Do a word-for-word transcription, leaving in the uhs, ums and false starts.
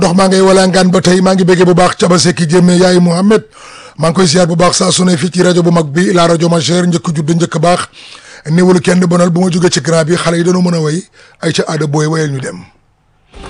ndox maa ngay wala ngaan ba tey maa ngi béggee bu baax Caba Sekki Jéeme yaay Mouhamed maa ngi koy ziar bu baax saa su ne fii ci rajo bu mag bi la rajo majeure njëkk judd njëkk baax néewul kenn bonal bu ma jógee ci grand bi xale yi dañoo mën a way ay ca aada booy wayal ñu dem